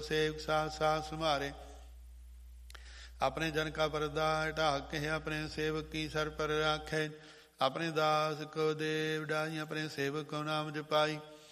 ਸੇਵਕ ਸਾਥ ਸਾਥ ਸੁਮਾਰੇ। ਆਪਣੇ ਜਨ ਕਾ ਪਰਦਾ ਢਾਕ ਕੇ ਆਪਣੇ ਸੇਵਕ ਕੀ ਸਰ ਪਰ ਰਾਖੈ। ਆਪਣੇ ਦਾਸ ਕੋ ਦੇਵ ਡਾਈ ਆਪਣੇ ਸੇਵਕ ਕੋ ਨਾਮ ਜਪਾਈ।